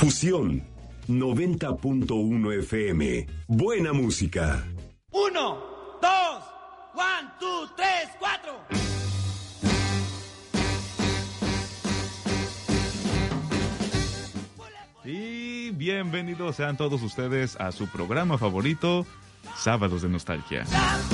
Fusión 90.1 FM. Buena música. 1, 2, 1, 2, 3, 4. Y bienvenidos sean todos ustedes a su programa favorito, Sábados de Nostalgia.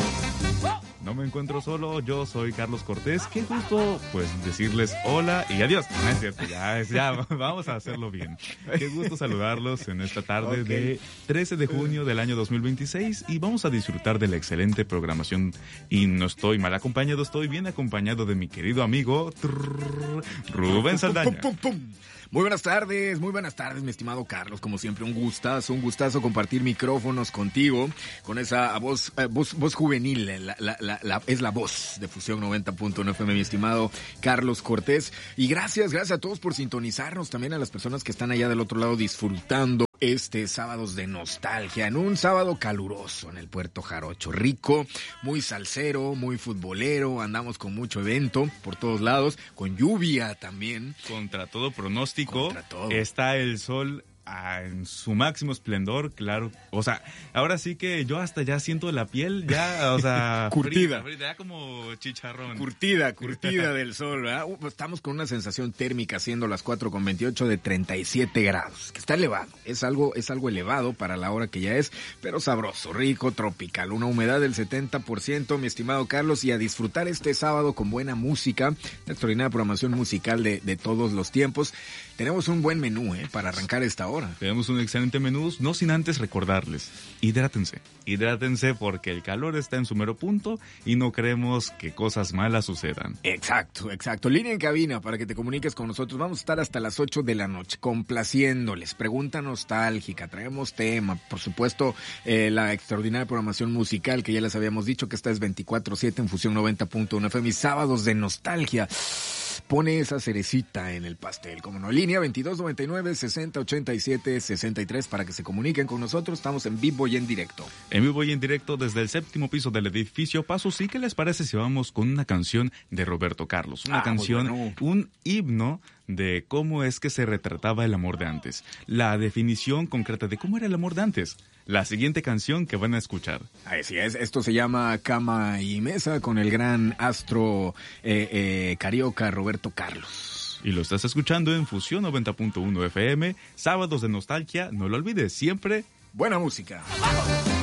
No me encuentro solo, yo soy Carlos Cortés. Qué gusto, pues, decirles hola y adiós. No es cierto, ya vamos a hacerlo bien. Qué gusto saludarlos en esta tarde de 13 de junio del año 2026 y vamos a disfrutar de la excelente programación. Y no estoy mal acompañado, estoy bien acompañado de mi querido amigo Rubén Saldaña. Muy buenas tardes, mi estimado Carlos. Como siempre, un gustazo compartir micrófonos contigo, con esa voz juvenil, es la voz de Fusión 90.1 FM, mi estimado Carlos Cortés. Y gracias a todos por sintonizarnos, también a las personas que están allá del otro lado disfrutando Sábados de Nostalgia, en un sábado caluroso en el Puerto Jarocho, rico, muy salsero, muy futbolero, andamos con mucho evento por todos lados, con lluvia también. Contra todo pronóstico, está el sol en su máximo esplendor, claro. O sea, ahora sí que yo hasta ya siento la piel, ya, o sea, curtida. Ya como chicharrón. Curtida del sol, ¿verdad? Estamos con una sensación térmica, siendo las 4:28 de 37 grados, que está elevado. Es algo elevado para la hora que ya es, pero sabroso, rico, tropical. Una humedad del 70%, mi estimado Carlos, y a disfrutar este sábado con buena música, una extraordinaria programación musical de todos los tiempos. Tenemos un buen menú, para arrancar esta hora. Tenemos un excelente menú, no sin antes recordarles, hidrátense porque el calor está en su mero punto y no queremos que cosas malas sucedan. Exacto. Línea en cabina para que te comuniques con nosotros. Vamos a estar hasta las 8 de la noche complaciéndoles. Pregunta nostálgica, traemos tema, por supuesto, la extraordinaria programación musical que ya les habíamos dicho que esta es 24/7 en Fusión 90.1 FM. Sábados de Nostalgia. Pone esa cerecita en el pastel, como no. Línea 2299-6087-63 para que se comuniquen con nosotros. Estamos en vivo y en directo. En vivo y en directo desde el 7º piso del edificio Paso. ¿Sí? ¿Qué les parece si vamos con una canción de Roberto Carlos? Una canción, bueno, un himno de cómo es que se retrataba el amor de antes. La definición concreta de cómo era el amor de antes. La siguiente canción que van a escuchar. Así es, esto se llama Cama y Mesa con el gran astro carioca Roberto Carlos. Y lo estás escuchando en Fusión 90.1 FM, Sábados de Nostalgia. No lo olvides, siempre buena música.